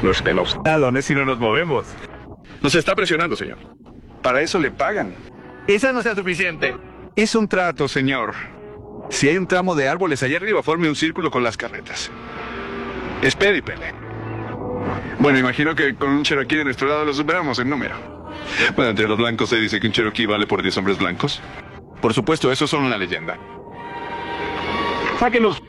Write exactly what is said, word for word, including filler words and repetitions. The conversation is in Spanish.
Nos vemos. ¿A dónde si no nos movemos? Nos está presionando, señor. Para eso le pagan. Esa no sea suficiente. Es un trato, señor. Si hay un tramo de árboles allá arriba, forme un círculo con las carretas. Espere y pele. Bueno, imagino que con un Cherokee de nuestro lado lo superamos en número. Bueno, entre los blancos se dice que un Cherokee vale por diez hombres blancos. Por supuesto, eso es solo una leyenda. Sáquenos.